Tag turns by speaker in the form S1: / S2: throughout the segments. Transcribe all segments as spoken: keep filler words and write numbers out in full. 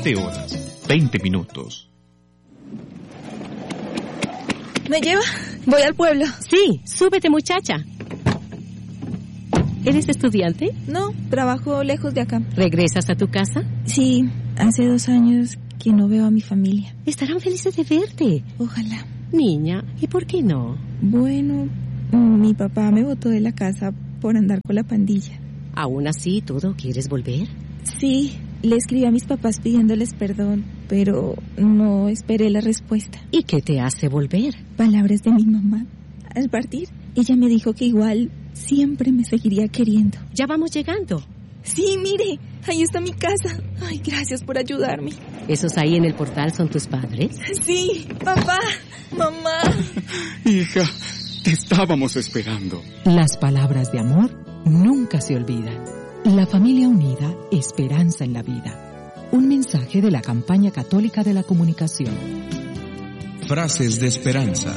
S1: veinte horas, veinte minutos.
S2: ¿Me lleva? Voy al pueblo.
S3: Sí, súbete, muchacha. ¿Eres estudiante?
S2: No, trabajo lejos de acá.
S3: ¿Regresas a tu casa?
S2: Sí, hace dos años que no veo a mi familia.
S3: Estarán felices de verte.
S2: Ojalá.
S3: Niña, ¿y por qué no?
S2: Bueno, mi papá me botó de la casa por andar con la pandilla.
S3: ¿Aún así todo quieres volver?
S2: Sí, le escribí a mis papás pidiéndoles perdón, pero no esperé la respuesta.
S3: ¿Y qué te hace volver?
S2: Palabras de mi mamá. Al partir, ella me dijo que igual siempre me seguiría queriendo.
S3: Ya vamos llegando.
S2: Sí, mire, ahí está mi casa. Ay, gracias por ayudarme.
S3: ¿Esos ahí en el portal son tus padres?
S2: Sí, papá, mamá.
S1: Hija, te estábamos esperando.
S4: Las palabras de amor nunca se olvidan. La familia unida, esperanza en la vida. Un mensaje de la Campaña Católica de la Comunicación.
S5: Frases de esperanza.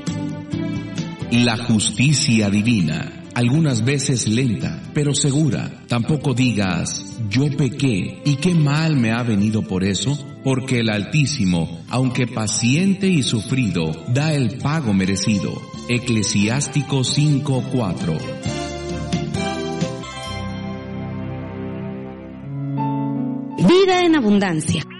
S5: La justicia divina, algunas veces lenta, pero segura. Tampoco digas, yo pequé, y qué mal me ha venido por eso, porque el Altísimo, aunque paciente y sufrido, da el pago merecido. Eclesiástico cinco cuatro.
S6: Vida en abundancia.